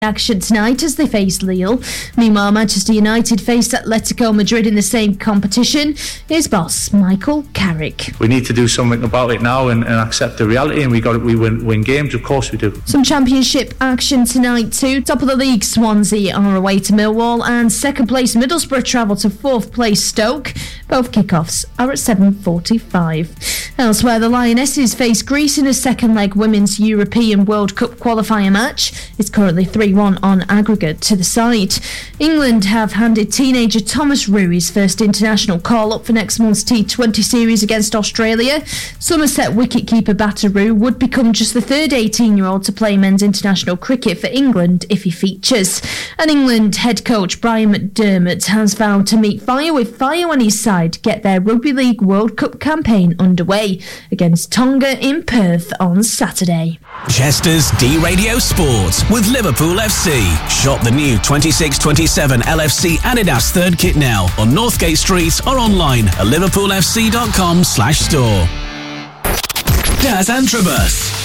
Action tonight as they face Lille. Meanwhile, Manchester United faced Atletico Madrid in the same competition. Here's boss Michael Carrick. We need to do something about it now and accept the reality, and we win games, of course we do. Some championship action tonight too. Top of the league, Swansea are away to Millwall, and second place Middlesbrough travel to fourth place Stoke. Both kickoffs are at 7:45. Elsewhere, the Lionesses face Greece in a second leg Women's European World Cup qualifier match. It's currently 3-1 on aggregate to the side. England have handed teenager Thomas Rue his first international call-up for next month's T20 series against Australia. Somerset wicketkeeper Batteroo would become just the third 18-year-old to play men's international cricket for England if he features. And England head coach Brian McDermott has vowed to meet fire with fire on his side to get their Rugby League World Cup campaign underway against Tonga in Perth on Saturday. Chester's D-Radio Sport with Liverpool FC. Shop the new 26-27 LFC Adidas third kit now on Northgate Street or online at liverpoolfc.com/store. Daz Antrobus.